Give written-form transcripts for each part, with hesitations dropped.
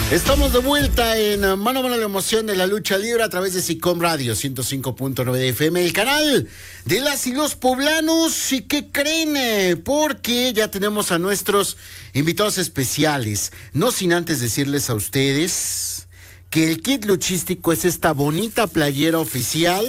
Estamos de vuelta en Mano a Mano, la emoción de la lucha libre a través de SICOM Radio 105.9 de FM, el canal de las y los poblanos. ¿Y qué creen? Porque ya tenemos a nuestros invitados especiales. No sin antes decirles a ustedes que el kit luchístico es esta bonita playera oficial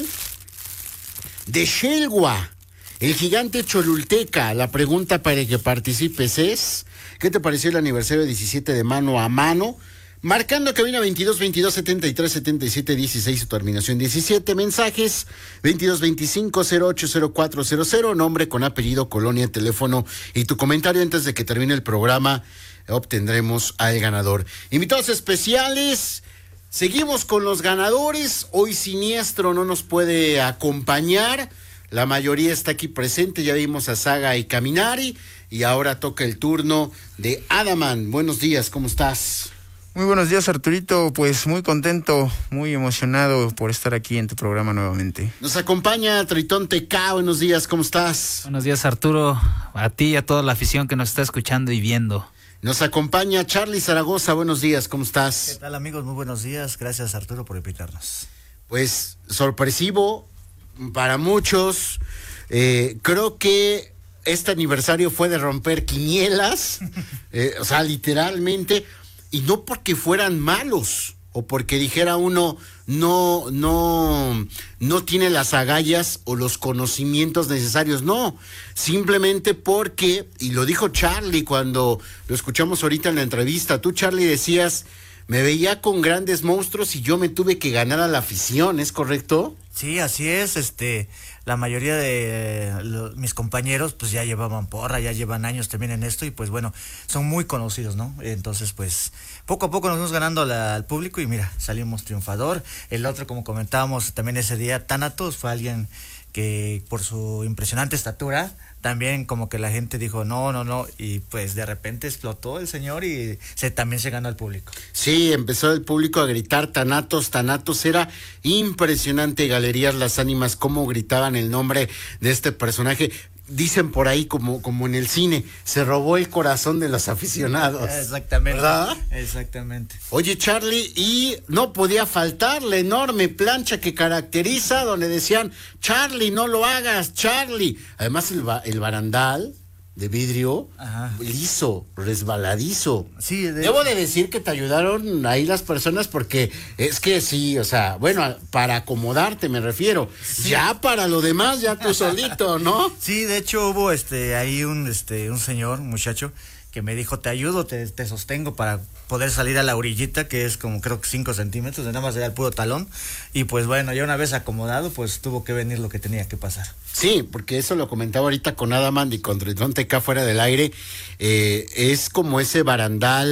de Xelwa, el gigante cholulteca. La pregunta para que participes es: ¿qué te pareció el aniversario 17 de Mano a Mano? Marcando cabina 22 22 73 77 16, su terminación 17, mensajes 22 25 08 0400, nombre con apellido, colonia, teléfono y tu comentario. Antes de que termine el programa obtendremos al ganador. Invitados especiales, seguimos con los ganadores. Hoy Siniestro no nos puede acompañar, la mayoría está aquí presente. Ya vimos a Saga y Caminari y ahora toca el turno de Adaman. Buenos días, ¿cómo estás? Muy buenos días, Arturito. Pues muy contento, muy emocionado por estar aquí en tu programa nuevamente. Nos acompaña Tritón TK. Buenos días, ¿cómo estás? Buenos días, Arturo, a ti y a toda la afición que nos está escuchando y viendo. Nos acompaña Charly Zaragoza. Buenos días, ¿cómo estás? ¿Qué tal, amigos? Muy buenos días. Gracias, Arturo, por invitarnos. Pues sorpresivo para muchos. Creo que este aniversario fue de romper quinielas, o sea, literalmente. Y no porque fueran malos o porque dijera uno no tiene las agallas o los conocimientos necesarios, no, simplemente porque, y lo dijo Charly cuando lo escuchamos ahorita en la entrevista, tú, Charly, decías: me veía con grandes monstruos y yo me tuve que ganar a la afición, ¿es correcto? Sí, así es. La mayoría de mis compañeros pues ya llevaban porra, ya llevan años también en esto y pues bueno, son muy conocidos, ¿no? Entonces pues poco a poco nos vamos ganando al público y mira, salimos triunfador. El otro, como comentábamos también ese día, Thanatos, fue alguien que por su impresionante estatura también como que la gente dijo no, y pues de repente explotó el señor y también se ganó al público. Sí, empezó el público a gritar Thanatos, era impresionante. Galerías Las Ánimas, cómo gritaban el nombre de este personaje. Dicen por ahí, como en el cine, se robó el corazón de los aficionados. Exactamente. ¿Verdad? Exactamente. Oye, Charly, y no podía faltar la enorme plancha que caracteriza, donde decían: Charly, no lo hagas, Charly. Además, el barandal de vidrio, ajá, liso, resbaladizo. Sí, debo de decir que te ayudaron ahí las personas, porque es que sí, o sea, bueno, para acomodarte me refiero. Sí. Ya para lo demás, ya tú solito, ¿no? Sí, de hecho hubo ahí un señor, un muchacho, que me dijo: te ayudo, te sostengo para poder salir a la orillita, que es como creo que 5 centímetros, nada más era el puro talón. Y pues bueno, ya una vez acomodado, pues tuvo que venir lo que tenía que pasar. Sí, porque eso lo comentaba ahorita con Adaman y con Tritón TK fuera del aire. Es como ese barandal